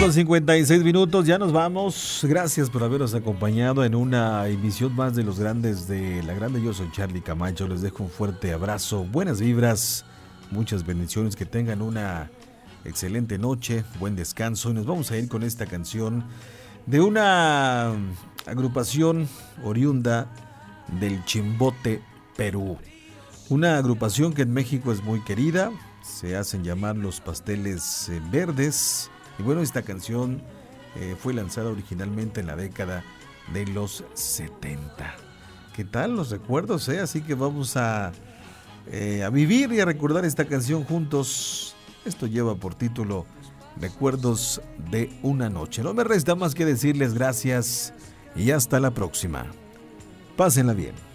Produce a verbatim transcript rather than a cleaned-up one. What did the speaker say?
con cincuenta y seis minutos, ya nos vamos. Gracias por habernos acompañado en una emisión más de Los Grandes de la Grande. Yo soy Charlie Camacho, les dejo un fuerte abrazo, buenas vibras, muchas bendiciones, que tengan una excelente noche, buen descanso. Y nos vamos a ir con esta canción de una agrupación oriunda del Chimbote, Perú. Una agrupación que en México es muy querida, se hacen llamar Los Pasteles Verdes. Y bueno, esta canción eh, fue lanzada originalmente en la década de los setenta. ¿Qué tal los recuerdos? Eh? Así que vamos a, eh, a vivir y a recordar esta canción juntos. Esto lleva por título Recuerdos de una noche. No me resta más que decirles gracias y hasta la próxima. Pásenla bien.